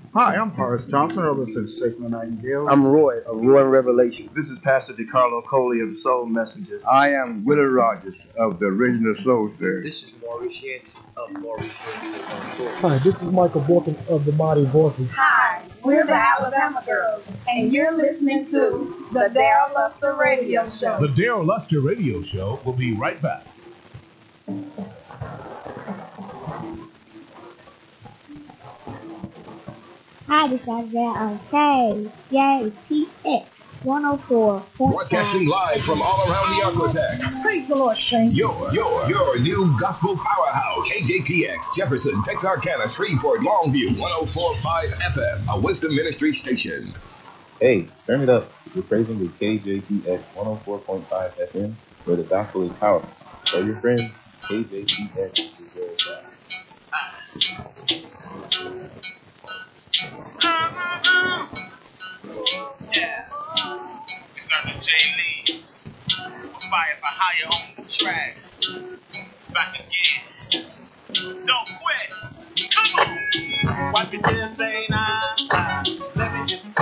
Hi, I'm Horace Thompson, elder Sensational Nightingale. I'm Roy of Roy Revelation. This is Pastor DeCarlo Coley of the Soul Messengers. I am Willie Rogers of the Original Soul Series. This is Maurice Yancy of Maurice Yancy on Tour. Hi, this is Michael Borkin of the Mighty Voices. Hi, we're the Alabama Girls, and you're listening to the Daryl Luster Radio Show. The Daryl Luster Radio Show will be right back. Hi, this is Isaiah on KJPX 104. Broadcasting live from all around the Argotex. Praise the Lord, saints. Your new gospel powerhouse. KJTX, Jefferson, Texarkana, Shreveport, Longview, 104.5 FM, a Wisdom Ministry station. Hey, turn it up. You're praising the KJTX 104.5 FM, where the gospel is powerful. Tell your friends, KJTX is where it's at. Yeah, it's under J. Lee. We're fire for hire on the track. Back again. Don't quit. Come on. Wipe your tears, stay nice. Let me get the